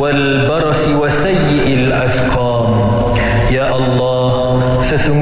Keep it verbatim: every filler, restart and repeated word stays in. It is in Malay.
wal barasi wa sayyi'il asqam. Ya Allah, sesungguhnya